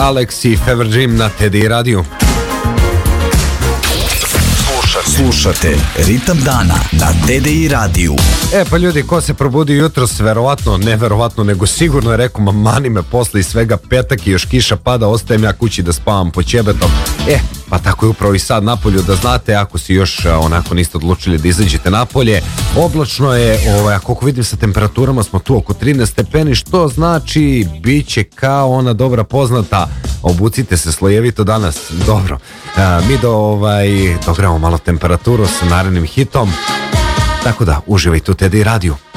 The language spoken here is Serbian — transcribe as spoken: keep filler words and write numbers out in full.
Alex i Fever Dream na Teddy radiju. Slušate Ritam dana na T D I radiju. E pa ljudi, ko se probudi jutros, verovatno, ne verovatno, nego sigurno je rekao, ma mani me posle i svega petak i još kiša pada, ostajem ja kući da spavam po ćebetom. E, pa tako je upravo i sad napolju, da znate, ako si još onako niste odlučili da izađete napolje, oblačno je, ovaj, a koliko vidim sa temperaturama smo tu oko trinaest stepeni, što znači bit će kao ona dobra poznata, obucite se slojevito danas. Dobro, a, mi do, ovaj, dogramo malo temperaturu sa narednim hitom, tako da uživajte u T D I radiju.